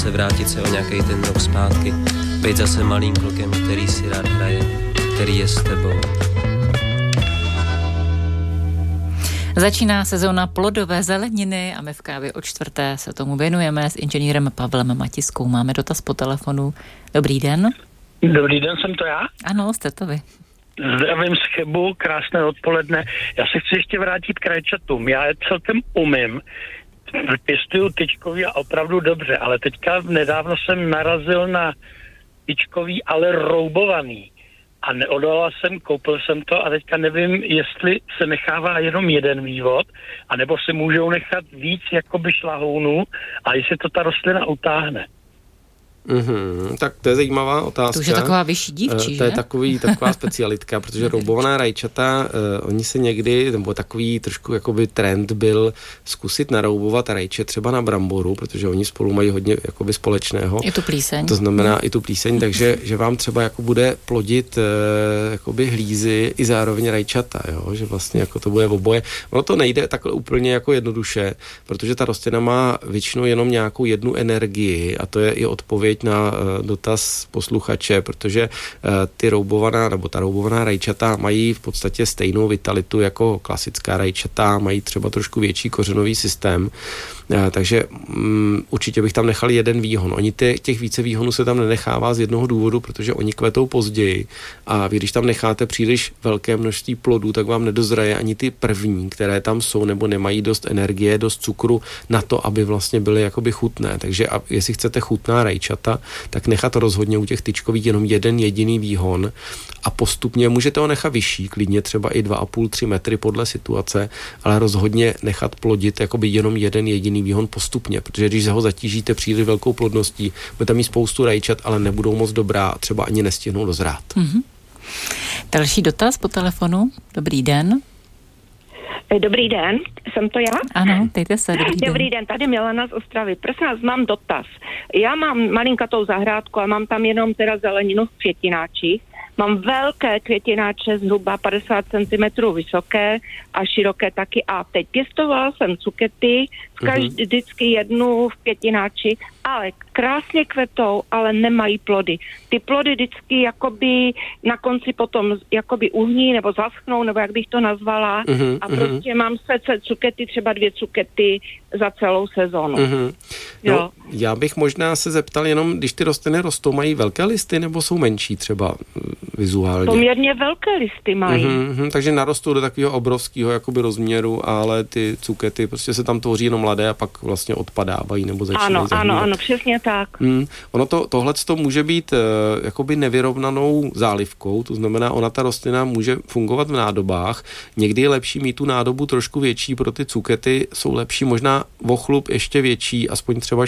chce vrátit se o nějaký ten rok zpátky, být zase malým klukem, který si rád hraje, který je s tebou. Začíná sezóna plodové zeleniny a my v Kávě o čtvrté se tomu věnujeme s inženýrem Pavlem Matiskou. Máme dotaz po telefonu. Dobrý den. Dobrý den, jsem to já? Ano, jste to vy. Zdravím z Chebu, krásné odpoledne. Já se chci ještě vrátit k rajčatům. Já je celkem umím. Pěstuju tyčkový a opravdu dobře, ale teďka nedávno jsem narazil na tyčkový, ale roubovaný. A neodolal jsem, koupil jsem to a teďka nevím, jestli se nechává jenom jeden vývod, anebo se můžou nechat víc jakoby šlahounů a jestli to ta rostlina utáhne. Tak to je zajímavá otázka. To už je taková vyšší dívčí, to je že? taková specialitka, protože roubovaná rajčata, oni se někdy, nebo takový trošku jakoby trend byl zkusit naroubovat rajče třeba na bramboru, protože oni spolu mají hodně jakoby společného. I tu plíseň. To znamená i tu plíseň, takže že vám třeba jako bude plodit jakoby hlízy i zároveň rajčata, jo? Že vlastně jako to bude oboje. Ono to nejde takhle úplně jako jednoduše, protože ta rostlina má většinou jenom nějakou jednu energii a to je i odpověď na dotaz posluchače, protože ta roubovaná rajčata mají v podstatě stejnou vitalitu jako klasická rajčata, mají třeba trošku větší kořenový systém, takže určitě bych tam nechal jeden výhon. Těch více výhonů se tam nenechává z jednoho důvodu, protože oni kvetou později a vy, když tam necháte příliš velké množství plodů, tak vám nedozraje ani ty první, které tam jsou, nebo nemají dost energie, dost cukru na to, aby vlastně byly jakoby chutné. Takže jestli chcete chutná rajčata, tak nechat rozhodně u těch tyčkových jenom jeden jediný výhon a postupně můžete ho nechat vyšší, klidně třeba i 2,5-3 metry podle situace, ale rozhodně nechat plodit jakoby jenom jeden jediný výhon postupně, protože když ho zatížíte příliš velkou plodností, budete mít spoustu rajčat, ale nebudou moc dobrá, třeba ani nestihnou dozrát. Další dotaz po telefonu. Dobrý den. Dobrý den, jsem to já? Ano, dejte se, Dobrý den, tady Milena z Ostravy. Prosím vás, mám dotaz. Já mám malinkatou zahrádku a mám tam jenom teda zeleninu v květináčích. Mám velké květináče, zhruba 50 cm vysoké a široké taky. A teď pěstovala jsem cukety, vždycky jednu v květináči, ale krásně kvetou, ale nemají plody. Ty plody vždycky jakoby na konci potom jakoby uhní nebo zaschnou, nebo jak bych to nazvala. A prostě mám se cukety, třeba 2 cukety za celou sezónu. No, já bych možná se zeptal jenom, když ty rostliny rostou, mají velké listy nebo jsou menší třeba vizuálně? Poměrně velké listy mají. Takže narostou do takového obrovského jakoby rozměru, ale ty cukety prostě se tam tvoří jenom mladé a pak vlastně odpadávají nebo začínají zahnívat. Ano, přesně tak. Ono tohleto může být jakoby nevyrovnanou zálivkou, to znamená, ona ta rostlina může fungovat v nádobách. Někdy je lepší mít tu nádobu trošku větší, pro ty cukety jsou lepší, možná vochlup ještě větší, aspoň třeba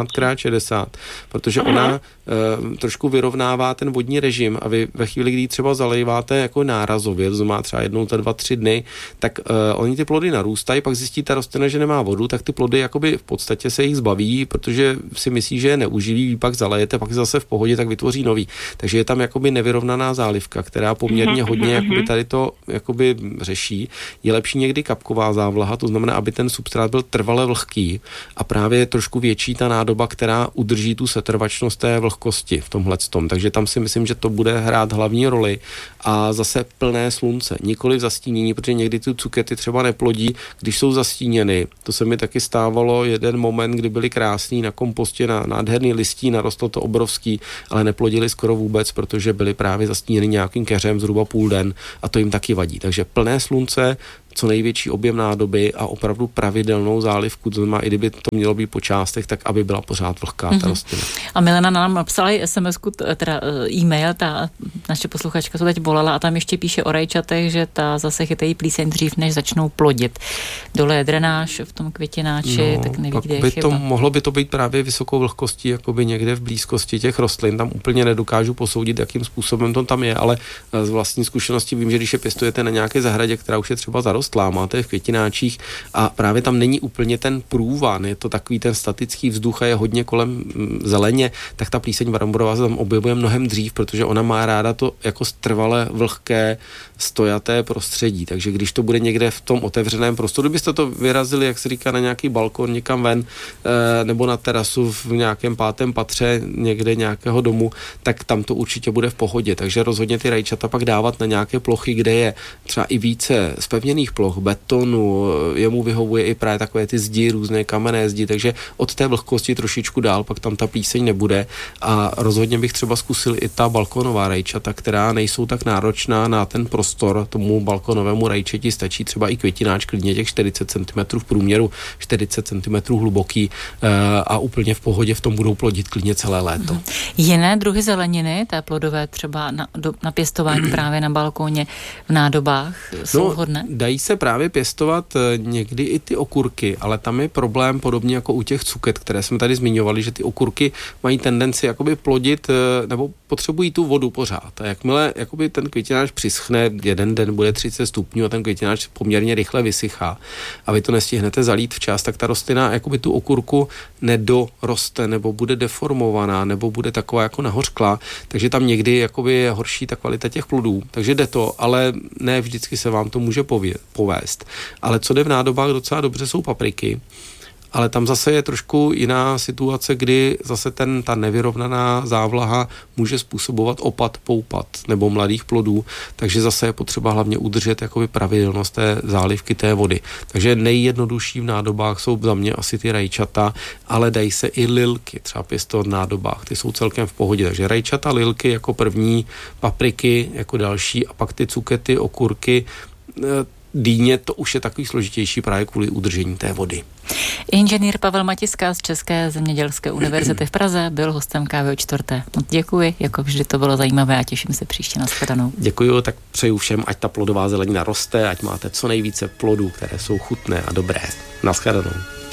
60x60, protože ona trošku vyrovnává ten vodní režim a vy ve chvíli, kdy třeba zalejváte jako nárazově, to znamená třeba jednou za 2-3 dny, tak oni ty plody narůstají, pak zjistí ta rostlina, že nemá vodu, tak ty plody jakoby v podstatě se jich zbaví, protože si myslí, že je neuživí, pak zalejete, pak zase v pohodě, tak vytvoří nový. Takže je tam jakoby nevyrovnaná zálivka, která poměrně hodně jakoby tady to jakoby řeší. Je lepší někdy kapková závlaha, to znamená, aby ten substrát byl trvale vlhký a právě trošku větší ta nádoba, která udrží tu setrvačnost té vlhkosti v tomhletom. Takže tam si myslím, že to bude hrát hlavní roli a zase plné slunce, nikoli v zastínění, protože někdy ty cukety třeba neplodí, když jsou zastíněny. To se mi taky stávalo jeden moment, kdy byly krásný na kompostě, na nádherný listí, narostlo to obrovský, ale neplodili skoro vůbec, protože byly právě zastíněny nějakým keřem zhruba půl den a to jim taky vadí. Takže plné slunce, co největší objem nádoby a opravdu pravidelnou zálivku, to znamená, i kdyby to mělo být po částech, tak aby byla pořád vlhká ta rostlina. A Milena nám napsala i SMS-ku, teda e-mail, ta naše posluchačka to teď volala a tam ještě píše o rajčatech, že ta zase chytají plíseň dřív, než začnou plodit. Dole je drenáž v tom květináči, tak neví, kde je chyba. Mohlo by to být právě vysokou vlhkostí, jakoby někde v blízkosti těch rostlin. Tam úplně nedokážu posoudit, jakým způsobem to tam je, ale z vlastní zkušenosti vím, že když je pěstujete na nějaké zahradě, která už je třeba zarostlá, narostlá, máte je v květináčích a právě tam není úplně ten průvan, je to takový ten statický vzduch a je hodně kolem zeleně, tak ta plíseň bramborová se tam objevuje mnohem dřív, protože ona má ráda to jako trvale vlhké, stojaté prostředí. Takže když to bude někde v tom otevřeném prostoru, kdybyste to vyrazili, jak se říká, na nějaký balkon někam ven, nebo na terasu v nějakém 5. patře někde nějakého domu, tak tam to určitě bude v pohodě. Takže rozhodně ty rajčata pak dávat na nějaké plochy, kde je třeba i více zpevněných ploch, betonu, jemu vyhovuje i právě takové ty zdi, různé kamenné zdi, takže od té vlhkosti trošičku dál, pak tam ta plíseň nebude a rozhodně bych třeba zkusil i ta balkonová rajčata, která nejsou tak náročná na ten prostor, tomu balkonovému rajčeti stačí třeba i květináč, klidně těch 40 cm v průměru, 40 cm hluboký a úplně v pohodě v tom budou plodit klidně celé léto. Jiné druhy zeleniny, té plodové třeba na pěstování právě na balkóně v nádobách jsou vhodné? Dají se právě pěstovat někdy i ty okurky, ale tam je problém podobně jako u těch cuket, které jsme tady zmiňovali, že ty okurky mají tendenci jakoby plodit nebo potřebují tu vodu pořád. A jakmile jakoby ten květináč přischne, jeden den bude 30 stupňů a ten květináč poměrně rychle vysychá a vy to nestihnete zalít včas, tak ta rostlina jakoby tu okurku nedoroste nebo bude deformovaná nebo bude taková jako nahořklá, takže tam někdy jakoby je horší ta kvalita těch plodů. Takže jde to, ale ne vždycky se vám to může povést. Ale co jde v nádobách docela dobře jsou papriky, ale tam zase je trošku jiná situace, kdy zase ta nevyrovnaná závlaha může způsobovat opad, poupad nebo mladých plodů, takže zase je potřeba hlavně udržet jakoby pravidelnost té zálivky té vody. Takže nejjednodušší v nádobách jsou za mě asi ty rajčata, ale dají se i lilky třeba pěstovat v nádobách, ty jsou celkem v pohodě, takže rajčata, lilky jako první, papriky jako další a pak ty cukety, okurky, dýně, to už je takový složitější právě kvůli udržení té vody. Inženýr Pavel Matiska z České zemědělské univerzity v Praze byl hostem Kávy o 4. Děkuji, jako vždy to bylo zajímavé a těším se příště na shledanou. Děkuji, tak přeju všem, ať ta plodová zelenina roste, ať máte co nejvíce plodů, které jsou chutné a dobré. Na shledanou.